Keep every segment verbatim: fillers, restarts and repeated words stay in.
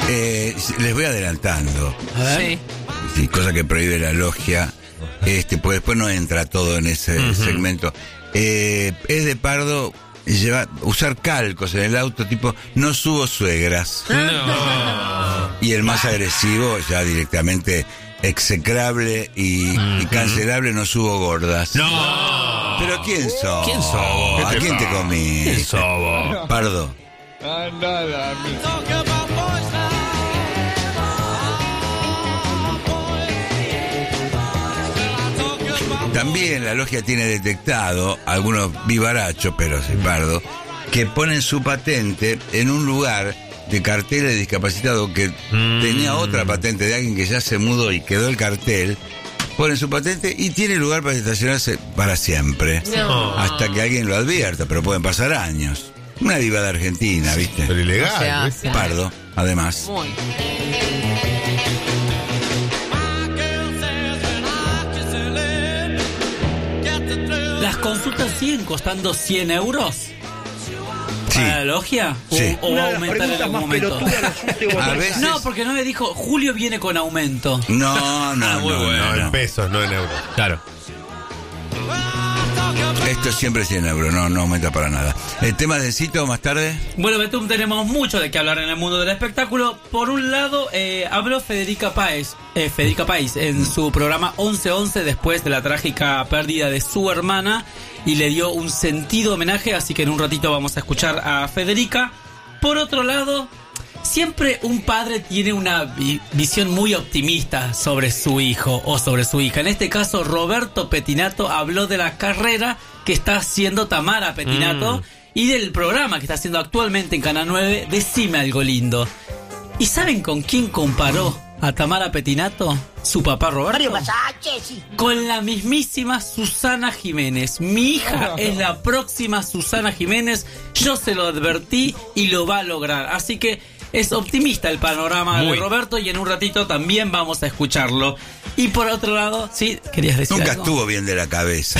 Eh, les voy adelantando. A ver. Sí. Sí, cosa que prohíbe la logia. Este, pues después no entra todo en ese uh-huh. segmento. Eh, es de Pardo llevar, usar calcos en el auto, tipo, no subo suegras. No. Y el más agresivo, ya directamente execrable y, uh-huh. y cancelable, no subo gordas. No. ¿Pero quién sos? ¿Quién sos? ¿A quién te comí? ¿Quién sos vos? Pardo. Nada, a mí. También la logia tiene detectado algunos vivarachos, pero sin Pardo, que ponen su patente en un lugar de cartel de discapacitado que mm. tenía otra patente de alguien que ya se mudó y quedó el cartel. Ponen su patente y tiene lugar para estacionarse para siempre. No. Hasta que alguien lo advierta, pero pueden pasar años. Una diva de Argentina, ¿viste? Pero ilegal. O sea, ¿sí? Pardo, además. Muy. ¿Las consultas siguen costando cien euros? Sí. ¿Para la logia? ¿O, Sí. o va a aumentar en algún momento? A veces... No, porque no me dijo, Julio viene con aumento. No, no, Ah, muy no, bueno. no, No, no. en pesos, no en euros. Claro. Esto es siempre cien euros, no, no aumenta para nada. ¿El tema de cito más tarde? Bueno, Betum, tenemos mucho de qué hablar en el mundo del espectáculo. Por un lado, eh, habló Federica Páez, eh, Federica Páez en su programa once once después de la trágica pérdida de su hermana y le dio un sentido homenaje, así que en un ratito vamos a escuchar a Federica. Por otro lado, siempre un padre tiene una vi- visión muy optimista sobre su hijo o sobre su hija. En este caso, Roberto Petinato habló de la carrera que está haciendo Tamara Petinato mm. y del programa que está haciendo actualmente en Canal nueve, Decime Algo Lindo. ¿Y saben con quién comparó a Tamara Petinato? Su papá Roberto. Con la mismísima Susana Jiménez. Mi hija es la próxima Susana Jiménez. Yo se lo advertí y lo va a lograr. Así que es optimista el panorama Muy. de Roberto y en un ratito también vamos a escucharlo. Y por otro lado, ¿sí? ¿Querías decir Nunca algo? estuvo bien de la cabeza.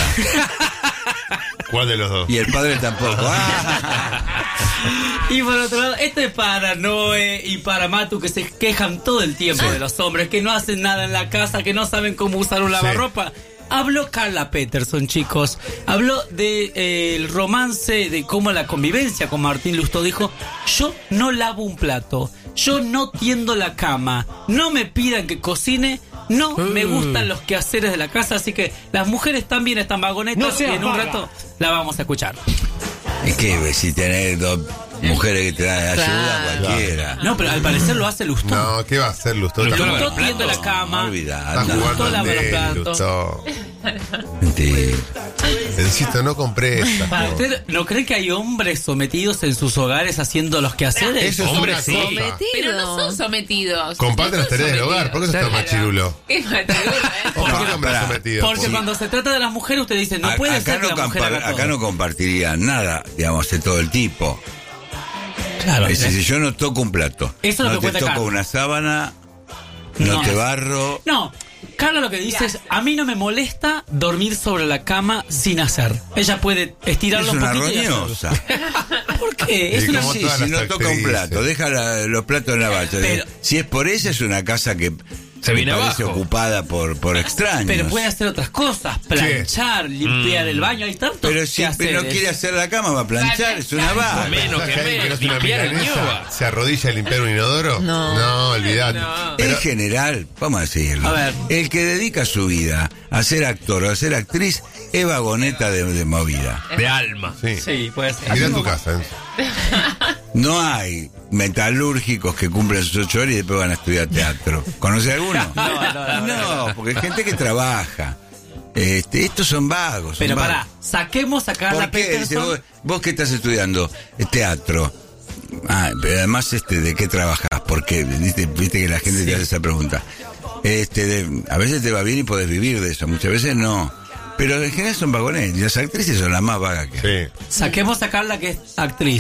¿Cuál de los dos? Y el padre tampoco. Ah. Y por otro lado, esto es para Noé y para Matu, que se quejan todo el tiempo de los hombres, que no hacen nada en la casa, que no saben cómo usar un lavarropa. Sí. Habló Carla Peterson, chicos. Habló de eh, el romance, de cómo la convivencia con Martín Lustó. Dijo, yo no lavo un plato, yo no tiendo la cama, no me pidan que cocine, no uh. me gustan los quehaceres de la casa. Así que las mujeres también están vagonetas no y en un vaga. rato la vamos a escuchar. Es que si tenés dos mujeres que te dan ayuda, Claro. cualquiera. No, pero al parecer lo hace Lustó. No, ¿qué va a hacer Lustó? Lustó Está Lustó tiende la cama. No olvidá, Está no. jugando Lustó lava al los de platos. Lustó. Mentira. Insisto, no compré esta. Para usted, ¿no cree que hay hombres sometidos en sus hogares haciendo los quehaceres? Eso es Hombre, una sí. cosa. Pero no son sometidos. Comparten No las son tareas del hogar. ¿Por qué sos tan Claro. machirulo? Qué machirulo, ¿eh? ¿Por qué No, no me pará. has sometido? Porque Sí. cuando se trata de las mujeres, usted dice, no A- puede acá ser que no la mujer compar- haga todo. acá no compartiría nada, digamos, de todo el tipo. Claro. Es decir, si yo no toco un plato, Eso es lo no que te cuenta toco Carla. una sábana, no, No. te barro. No, Carla lo que dice es, a mí no me molesta dormir sobre la cama sin hacer. Ella puede estirarlo Es un una poquito y hacerlo. roñosa. ¿Por qué? Es Y una... como Sí, todas si las no toca un actrices. plato, deja la- los platos en la bacha. Pero- Si es por ella, es una casa que Se me viene parece abajo. ocupada por, por extraños. Pero puede hacer otras cosas, planchar, limpiar el baño, hay tantos Pero si quehaceres. no quiere hacer la cama, va a planchar, es una vaga. Menos que ¿Sabes alguien menos, no es una limpiar el milanesa? ñoba. ¿Se arrodilla a limpiar un inodoro? No. No, olvidate. No. Pero En general, vamos a decirlo, A ver. el que dedica su vida a ser actor o a ser actriz es vagoneta de, de movida. De alma. sí. Sí, puede ser. Mira tu casa. ¿eh? No hay metalúrgicos que cumplen sus ocho horas y después van a estudiar teatro. ¿Conoce alguno? No, no, no, No, porque hay gente que trabaja. Este, estos son vagos. son Pero vagos. pará, saquemos a Carla ¿Por qué? Dice, Peterson. vos, vos qué estás estudiando? Eh, Teatro. Ah, pero además, este, ¿de qué trabajas? Porque viste, viste que la gente Sí. te hace esa pregunta. Este, de- a veces te va bien y podés vivir de eso, muchas veces no. Pero en general son vagones. Y las actrices son las más vagas que hay. Sí. Saquemos a Carla, que es actriz.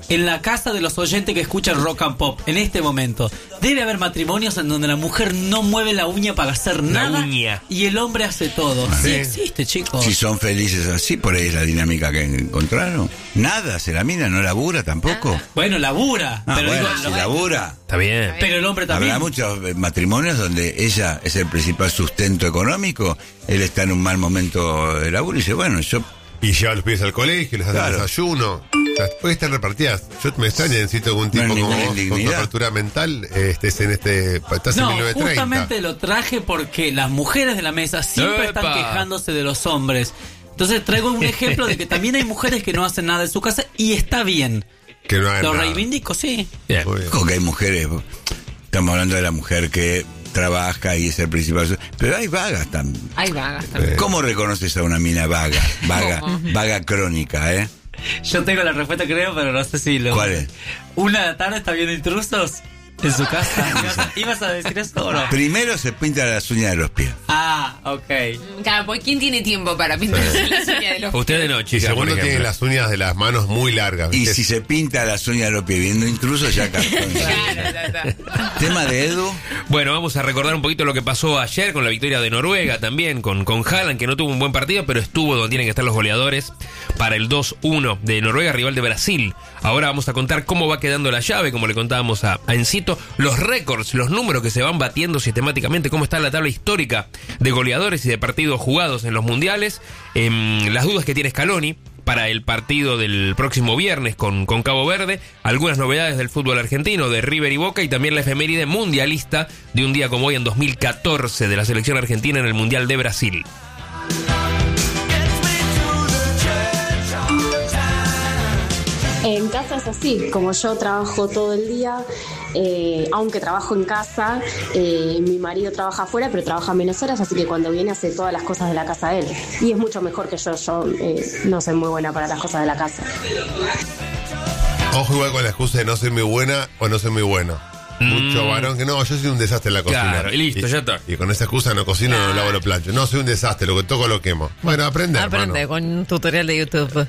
en la casa de los oyentes que escuchan rock and pop, en este momento, debe haber matrimonios en donde la mujer no mueve la uña para hacer La nada uña. y el hombre hace todo. Ah, Sí, sí. existe, chicos. Si son felices así, por ahí es la dinámica que encontraron. Nada, se la mina, no labura tampoco. Bueno, labura. Ah, pero, bueno, digo, si lo- labura. Está bien. pero el hombre también. Habrá muchos eh, matrimonios donde ella es el principal sustento económico, él está en un mal momento de laburo y dice, bueno, yo... Y lleva a los pies al colegio, les hace Claro. desayuno. O sea, puede estar repartidas. Yo me extraña, necesito algún tipo No es como ninguna vos, con tu indignidad. apertura mental, eh, estés en este. Estás en No, mil novecientos treinta. justamente lo traje porque las mujeres de la mesa siempre ¡Epa! están quejándose de los hombres. Entonces traigo un ejemplo de que también hay mujeres que no hacen nada en su casa y está bien. Que no hagan Lo nada. reivindico, sí. Bien. Muy bien. Ojo que hay mujeres, estamos hablando de la mujer que trabaja y es el principal, su- pero hay vagas también. Hay vagas también. ¿Cómo reconoces a una mina vaga? Vaga, ¿Cómo? vaga crónica, ¿eh? Yo tengo la respuesta, creo, pero no sé si lo... ¿Cuál es? Una de la tarde está viendo intrusos en su casa. ¿Ibas a, ibas a decir eso o no? Primero se pinta las uñas de los pies. Ah, ok. Claro, pues ¿quién tiene tiempo para pintarse las uñas de los Usted de noche. Y ya, por segundo, ejemplo. tiene las uñas de las manos muy largas. Y ¿viste? si se pinta las uñas de los pies viendo intrusos, ya cartón. Claro, ya está. Tema de Edu. Bueno, vamos a recordar un poquito lo que pasó ayer con la victoria de Noruega también, con, con Haaland, que no tuvo un buen partido, pero estuvo donde tienen que estar los goleadores para el dos uno de Noruega, rival de Brasil. Ahora vamos a contar cómo va quedando la llave, como le contábamos a, a Encito, los récords, los números que se van batiendo sistemáticamente, cómo está la tabla histórica de goleadores y de partidos jugados en los mundiales, em, las dudas que tiene Scaloni para el partido del próximo viernes con, con Cabo Verde, algunas novedades del fútbol argentino, de River y Boca, y también la efeméride mundialista de un día como hoy en dos mil catorce de la selección argentina en el Mundial de Brasil. En casa es así, como yo trabajo todo el día, eh, aunque trabajo en casa, eh, mi marido trabaja afuera, pero trabaja menos horas, así que cuando viene hace todas las cosas de la casa él. Y es mucho mejor que yo, yo eh, no soy muy buena para las cosas de la casa. Ojo igual con la excusa de no soy muy buena o no soy muy bueno. Mucho varón que no, yo soy un desastre en la cocina. Claro, y listo, ya está. Y con esa excusa no cocino, no lavo los planchos. No, soy un desastre, lo que toco lo quemo. Bueno, aprende, Aprende hermano. con un tutorial de YouTube.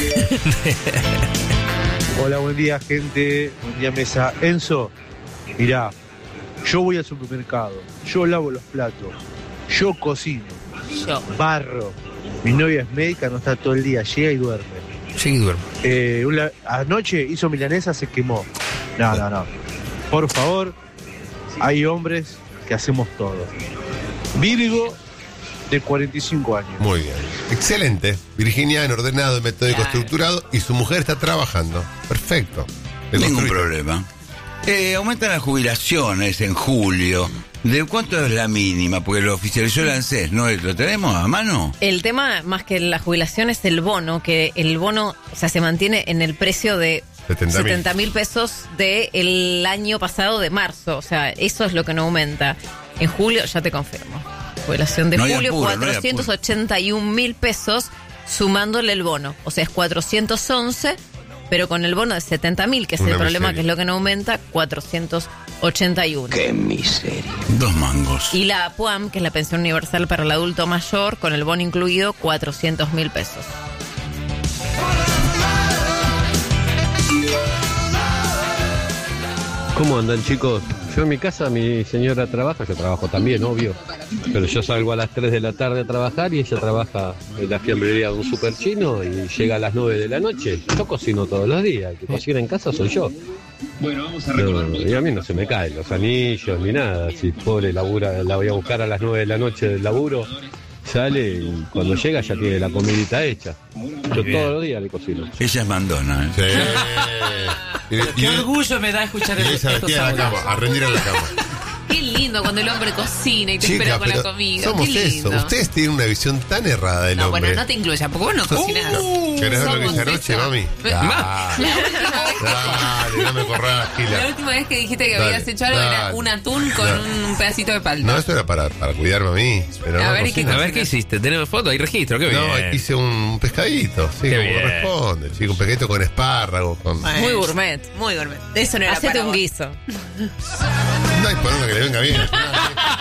Hola, buen día, gente. Buen día, mesa. Enzo, mirá, yo voy al supermercado, yo lavo los platos, yo cocino, Yo. barro. Mi novia es médica, no está todo el día, llega y duerme. Sí, duermo. Eh, una- anoche hizo milanesa, se quemó. No, no, no. Por favor, hay hombres que hacemos todo. Virgo, de cuarenta y cinco años. Muy bien. Excelente. Virginiano, ordenado, metódico, Claro. estructurado y su mujer está trabajando. Perfecto. Le Ningún construiste. problema. Eh, aumentan las jubilaciones en julio. ¿De cuánto es la mínima? Porque lo oficializó el ANSES, ¿no? ¿Lo tenemos a mano? El tema, más que la jubilación, es el bono, que el bono, o sea, se mantiene en el precio de setenta mil mil pesos del año pasado, de marzo. O sea, eso es lo que no aumenta. En julio, ya te confirmo. Jubilación de No hay julio, apuro, no hay apuro. cuatrocientos ochenta y un mil pesos sumándole el bono. O sea, es cuatrocientos once, pero con el bono de setenta mil, que es Una el problema, miseria. que es lo que no aumenta, cuatrocientos ochenta y uno. Dos mangos. Y la APUAM, que es la pensión universal para el adulto mayor, con el bono incluido, cuatrocientos mil pesos. ¿Cómo andan, chicos? Yo en mi casa, mi señora trabaja, yo trabajo también, obvio. Pero yo salgo a las tres de la tarde a trabajar y ella trabaja en la fiambrería de un super chino y llega a las nueve de la noche. Yo cocino todos los días, el que cocina en casa soy yo. Bueno, vamos a recordar. Y a mí no se me caen los anillos ni nada. Si pobre labura, la voy a buscar a las nueve de la noche del laburo, sale y cuando llega ya tiene la comidita hecha. Yo bien. todos los días le cocino. Ella es mandona, ¿eh? Sí. Y, y- Qué orgullo me da escuchar y estos ella estos vestida en la audios. cama, a rendir en la cama. Qué lindo cuando el hombre cocina y te Chica, espera con la pero comida. somos Qué lindo. eso. Ustedes tienen una visión tan errada del No, hombre. bueno, no te incluya, porque vos no cocinás. ¿Querés ver lo que Somos hice anoche, eso. mami? La Dale, última vez que- dale, no me corras, La Gila. última vez que dijiste que Dale, habías hecho algo era dale. un atún con Dale. un pedacito de palta. No, eso era para, para cuidarme a mí. Pero A no ver, ¿y cocino. A ver, ¿qué hiciste? ¿Tenemos foto? ¿Hay registro? Qué bien. No, hice un pescadito, sí, Qué como bien. corresponde, chico, un pescadito con espárragos, con... Bueno. Muy gourmet. Muy gourmet. Eso no era Hacete para un vos. guiso. No hay poronga que le venga bien.